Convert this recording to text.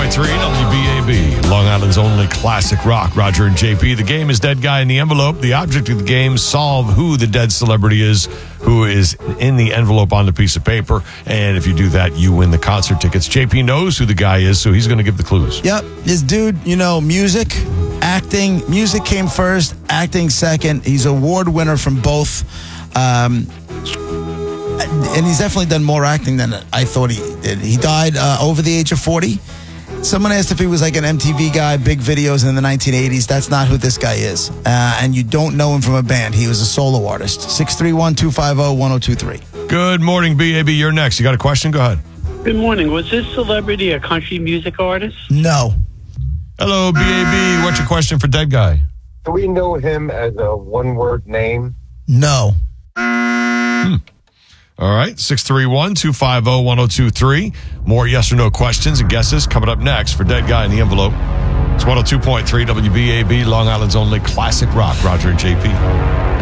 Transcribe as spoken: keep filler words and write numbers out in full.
point three W B A B, Long Island's only classic rock. Roger and J P. The game is Dead Guy in the Envelope. The object of the game, solve who the dead celebrity is, who is in the envelope on the piece of paper. And if you do that, you win the concert tickets. J P knows who the guy is, so he's going to give the clues. Yep. This dude, you know, music, acting. Music came first, acting second. He's an award winner from both. Um, and he's definitely done more acting than I thought he did. He died uh, over the age of forty. Someone asked if he was like an M T V guy, big videos in the nineteen eighties. That's not who this guy is. Uh, and you don't know him from a band. He was a solo artist. six three one, two five zero, one zero two three. Good morning, B A B. You're next. You got a question? Go ahead. Good morning. Was this celebrity a country music artist? No. Hello, B A B. What's your question for Dead Guy? Do we know him as a one-word name? No. Hmm. All right, six three one, two five zero, one zero two three. More yes or no questions and guesses coming up next for Dead Guy in the Envelope. It's one oh two point three W B A B, Long Island's only classic rock. Roger and J P.